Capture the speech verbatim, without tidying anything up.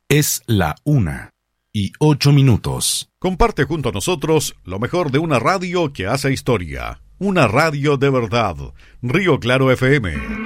Es la una y ocho minutos. Comparte junto a nosotros lo mejor de una radio que hace historia. Una radio de verdad. Río Claro F M.